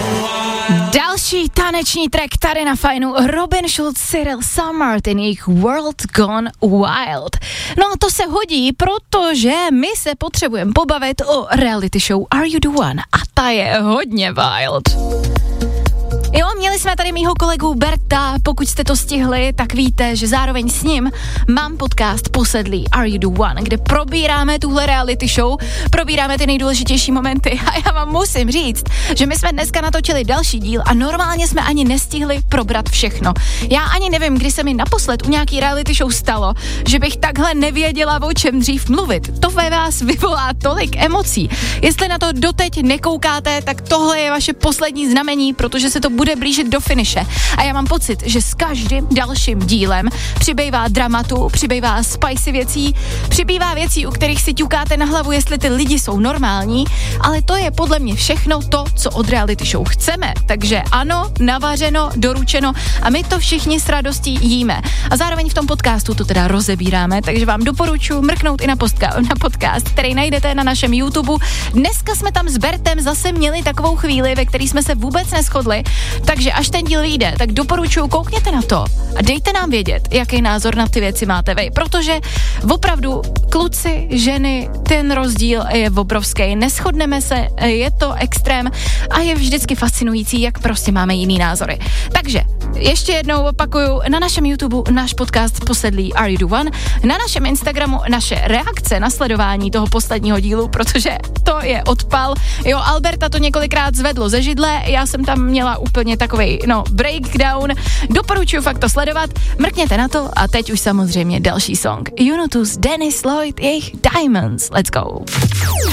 Další taneční track tady na Fajnu. Robin Schulz, Cyril Summer, ten jejich World Gone Wild. No to se hodí, protože my se potřebujeme pobavit o reality show Are You The One a ta je hodně wild. Jo, měli jsme tady mýho kolegu Berta, pokud jste to stihli, tak víte, že zároveň s ním mám podcast Posedlí Are You The One, kde probíráme tuhle reality show, probíráme ty nejdůležitější momenty a já vám musím říct, že my jsme dneska natočili další díl a normálně jsme ani nestihli probrat všechno. Já ani nevím, kdy se mi naposled u nějaký reality show stalo, že bych takhle nevěděla, o čem dřív mluvit. To ve vás vyvolá tolik emocí. Jestli na to doteď nekoukáte, tak tohle je vaše poslední znamení, protože se to bude blížit do finiše. A já mám pocit, že s každým dalším dílem přibývá dramatu, přibývá spicy věcí, přibývá věcí, u kterých si ťukáte na hlavu, jestli ty lidi jsou normální, ale to je podle mě všechno to, co od reality show chceme. Takže ano, navařeno, doručeno a my to všichni s radostí jíme. A zároveň v tom podcastu to teda rozebíráme, takže vám doporučuji mrknout i na podcast, který najdete na našem YouTube. Dneska jsme tam s Bertem zase měli takovou chvíli, ve který jsme se vůbec neshodli. Takže až ten díl vyjde, tak doporučuji, koukněte na to a dejte nám vědět, jaký názor na ty věci máte vy, protože opravdu kluci, ženy, ten rozdíl je obrovský, neshodneme se, je to extrém a je vždycky fascinující, jak prostě máme jiný názory. Takže ještě jednou opakuju, na našem YouTube náš podcast Posedlí Are You The One, na našem Instagramu naše reakce na sledování toho posledního dílu, protože to je odpal. Jo, Alberta to několikrát zvedlo ze židle, já jsem tam měla úplně takovej, breakdown. Doporučuji fakt to sledovat, mrkněte na to a teď už samozřejmě další song. Unitus, Dennis Lloyd, jejich Diamonds. Let's go.